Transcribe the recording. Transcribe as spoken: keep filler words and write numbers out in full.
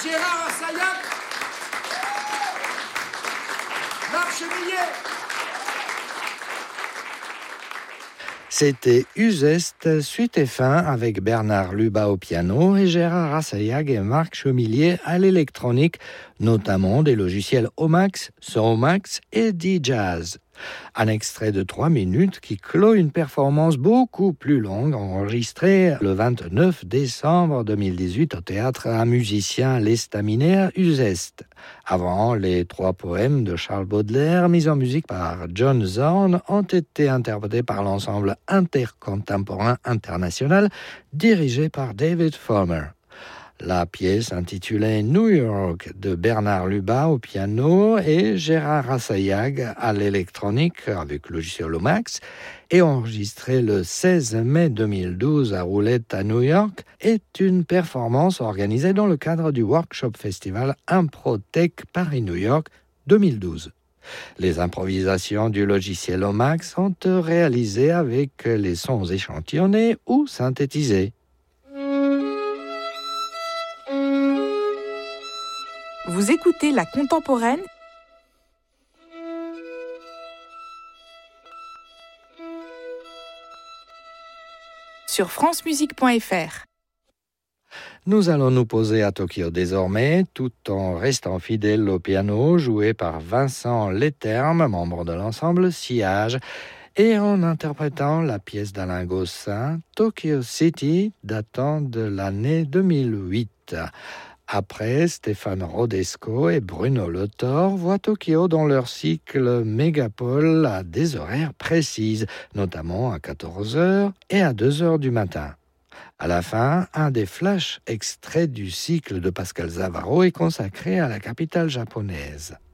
Gérard Assayag, Marc Chemillet. C'était Uzeste, suite et fin avec Bernard Lubat au piano et Gérard Assayag et Marc Chemillet à l'électronique, notamment des logiciels Omax, Somax et D-Jazz. Un extrait de trois minutes qui clôt une performance beaucoup plus longue enregistrée le vingt-neuf décembre deux mille dix-huit au théâtre Un musicien l'estaminaire Uzeste. Avant, les trois poèmes de Charles Baudelaire mis en musique par John Zorn ont été interprétés par l'ensemble intercontemporain international dirigé par David Fomer. La pièce intitulée New York de Bernard Lubat au piano et Gérard Assayag à l'électronique avec le logiciel Omax est enregistrée le seize mai deux mille douze à Roulette à New York est une performance organisée dans le cadre du Workshop Festival Improtech Paris-New York deux mille douze. Les improvisations du logiciel Omax sont réalisées avec les sons échantillonnés ou synthétisés. Vous écoutez La Contemporaine sur francemusique point f r. Nous allons nous poser à Tokyo désormais, tout en restant fidèles au piano joué par Vincent Leterme, membre de l'ensemble Sillage, et en interprétant la pièce d'Alain Gossin, Tokyo City, datant de l'année deux mille huit. Après, Stéphane Rodesco et Bruno Le Thor voient Tokyo dans leur cycle Mégapole à des horaires précises, notamment à quatorze heures et à deux heures du matin. À la fin, un des flashs extraits du cycle de Pascal Zavaro est consacré à la capitale japonaise.